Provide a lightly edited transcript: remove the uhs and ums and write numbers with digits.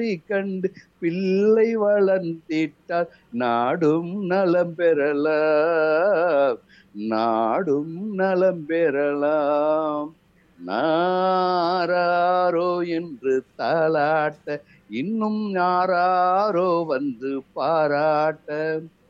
கண்டு பிள்ளை வளர்ந்திட்டால் நாடும் நலம் பெறலாம், நாடும் நலம் பெறலாம். நாராரோ என்று தாலாட்ட இன்னும் யாராரோ வந்து பாராட்ட